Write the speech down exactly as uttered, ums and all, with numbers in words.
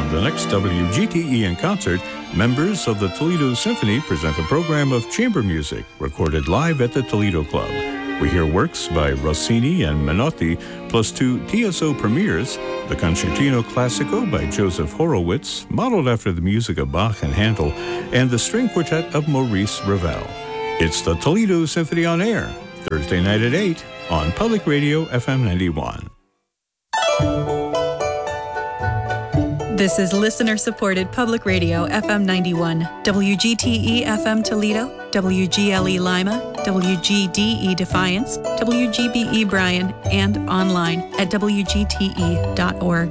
On the next W G T E in Concert, members of the Toledo Symphony present a program of chamber music recorded live at the Toledo Club. We hear works by Rossini and Menotti, plus two T S O premieres, the Concertino Classico by Joseph Horowitz, modeled after the music of Bach and Handel, and the string quartet of Maurice Ravel. It's the Toledo Symphony on Air, Thursday night at eight on Public Radio F M ninety-one. This is listener-supported Public Radio F M ninety-one, W G T E F M Toledo, W G L E Lima, W G D E Defiance, W G B E Bryan, and online at W G T E dot org.